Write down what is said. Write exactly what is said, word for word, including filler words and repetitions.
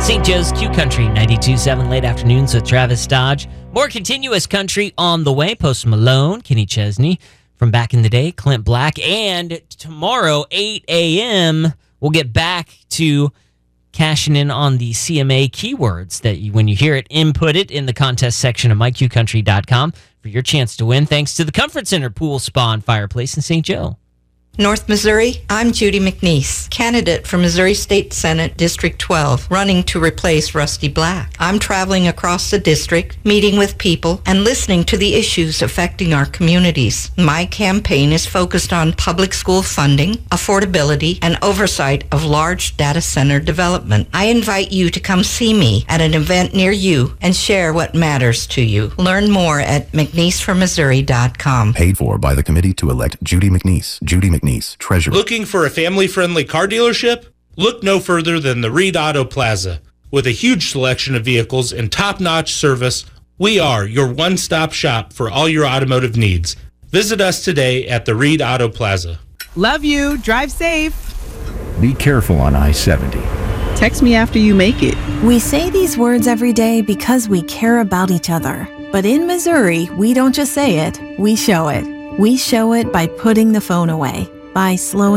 Saint Joe's Q Country ninety-two point seven late afternoons with Travis Dodge. More continuous country on the way. Post Malone, Kenny Chesney from back in the day, Clint Black. And tomorrow, eight a.m., we'll get back to cashing in on the C M A keywords that you, when you hear it, input it in the contest section of my q country dot com for your chance to win. Thanks to the Comfort Center Pool, Spa, and Fireplace in Saint Joe. North Missouri, I'm Judy McNeese, candidate for Missouri State Senate District twelve, running to replace Rusty Black. I'm traveling across the district, meeting with people, and listening to the issues affecting our communities. My campaign is focused on public school funding, affordability, and oversight of large data center development. I invite you to come see me at an event near you and share what matters to you. Learn more at mcneese for missouri dot com. Paid for by the committee to elect Judy McNeese. Judy McNeese. Treasurer. Looking for a family-friendly car dealership? Look no further than the Reed Auto Plaza. With a huge selection of vehicles and top-notch service, we are your one-stop shop for all your automotive needs. Visit us today at the Reed Auto Plaza. Love you. Drive safe. Be careful on I seventy. Text me after you make it. We say these words every day because we care about each other. But in Missouri, we don't just say it, we show it. We show it by putting the phone away, by slowing